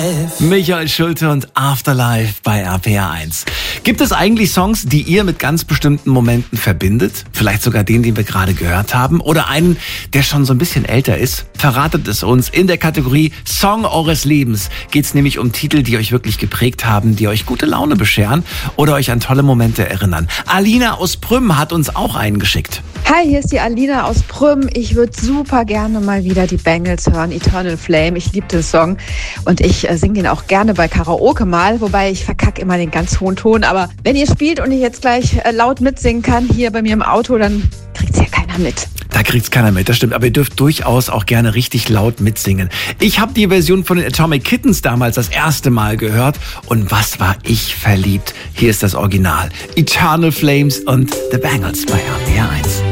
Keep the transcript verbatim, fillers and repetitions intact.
Afterlife. Michael Schulte und Afterlife bei R P R eins. Gibt es eigentlich Songs, die ihr mit ganz bestimmten Momenten verbindet? Vielleicht sogar den, den wir gerade gehört haben? Oder einen, der schon so ein bisschen älter ist? Verratet es uns. In der Kategorie Song eures Lebens geht es nämlich um Titel, die euch wirklich geprägt haben, die euch gute Laune bescheren oder euch an tolle Momente erinnern. Alina aus Prüm hat uns auch einen geschickt. Hi, hier ist die Alina aus Prüm. Ich würde super gerne mal wieder die Bangles hören, Eternal Flame. Ich liebe den Song und ich äh, singe den auch gerne bei Karaoke mal, wobei ich verkacke immer den ganz hohen Ton. Aber wenn ihr spielt und ich jetzt gleich äh, laut mitsingen kann hier bei mir im Auto, dann kriegt's ja keiner mit. Da kriegt's keiner mit, das stimmt. Aber ihr dürft durchaus auch gerne richtig laut mitsingen. Ich habe die Version von den Atomic Kittens damals das erste Mal gehört. Und was war ich verliebt? Hier ist das Original. Eternal Flames und The Bangles bei R P R eins.